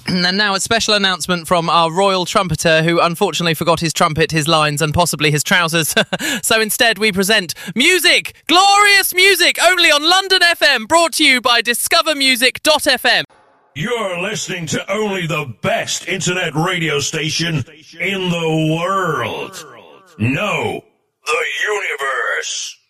And now a special announcement from our royal trumpeter who unfortunately forgot his trumpet, his lines and possibly his trousers. So instead we present music, glorious music, only on London FM, brought to you by discovermusic.fm. You're listening to only the best internet radio station in the world. No, the universe.